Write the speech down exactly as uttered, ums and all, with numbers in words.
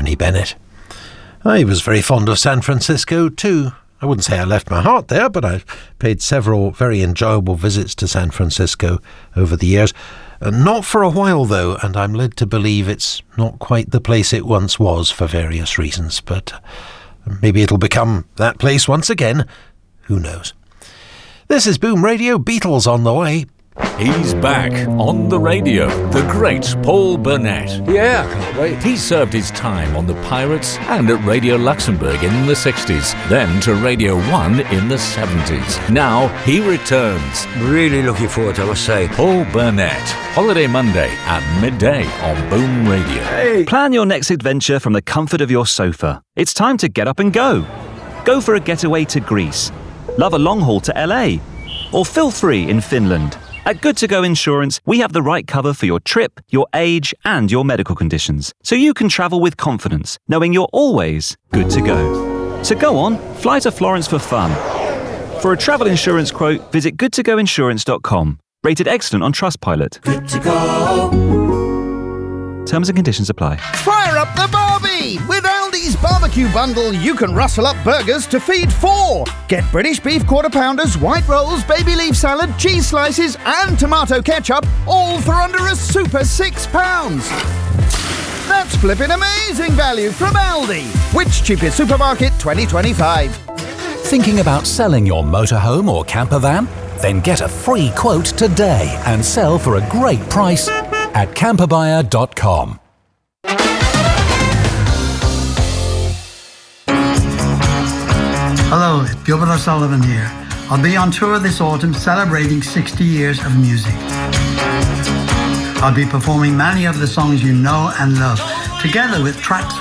Tony Bennett. I was very fond of San Francisco too. I wouldn't say I left my heart there, but I paid several very enjoyable visits to San Francisco over the years. Uh, not for a while, though, and I'm led to believe it's not quite the place it once was for various reasons, but uh, maybe it'll become that place once again. Who knows? This is Boom Radio, Beatles on the way. He's back on the radio, the great Paul Burnett. Yeah, I can't wait. He served his time on the Pirates and at Radio Luxembourg in the sixties, then to Radio one in the seventies. Now he returns. Really looking forward to it, I must say. Paul Burnett, Holiday Monday at midday on Boom Radio. Hey. Plan your next adventure from the comfort of your sofa. It's time to get up and go. Go for a getaway to Greece. Love a long haul to L A. Or feel free in Finland. At Good To Go Insurance, we have the right cover for your trip, your age, and your medical conditions, so you can travel with confidence, knowing you're always good to go. So go on, fly to Florence for fun. For a travel insurance quote, visit good to go insurance dot com. Rated excellent on Trustpilot. Good to go. Terms and conditions apply. Fire up the barbie! With Aldi's barbecue bundle, you can rustle up burgers to feed four. Get British beef quarter pounders, white rolls, baby leaf salad, cheese slices, and tomato ketchup, all for under a super six pounds. That's flipping amazing value from Aldi. Which cheapest supermarket twenty twenty-five? Thinking about selling your motorhome or camper van? Then get a free quote today and sell for a great price at camper buyer dot com. Hello, it's Gilbert O'Sullivan here. I'll be on tour this autumn celebrating sixty years of music. I'll be performing many of the songs you know and love, together with tracks